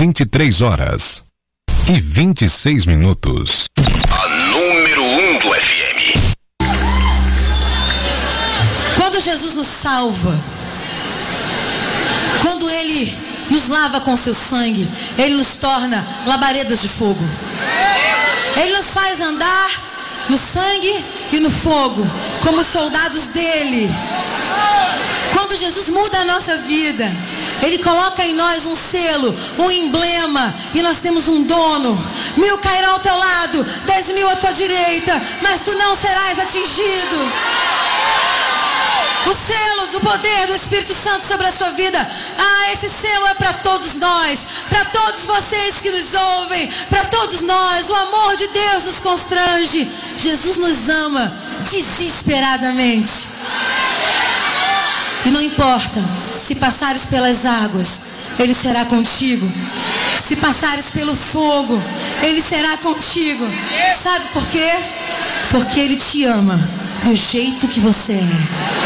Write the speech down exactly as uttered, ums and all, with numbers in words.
vinte e três horas e vinte e seis minutos. A número um do F M. Quando Jesus nos salva, quando Ele nos lava com seu sangue, Ele nos torna labaredas de fogo. Ele nos faz andar no sangue e no fogo, como soldados dele. Quando Jesus muda a nossa vida, Ele coloca em nós um selo, um emblema, e nós temos um dono. Mil cairão ao teu lado, dez mil à tua direita, mas tu não serás atingido. O selo do poder do Espírito Santo sobre a sua vida. Ah, esse selo é para todos nós, para todos vocês que nos ouvem, para todos nós. O amor de Deus nos constrange. Jesus nos ama desesperadamente. E não importa se passares pelas águas, Ele será contigo. Se passares pelo fogo, Ele será contigo. Sabe por quê? Porque Ele te ama do jeito que você é.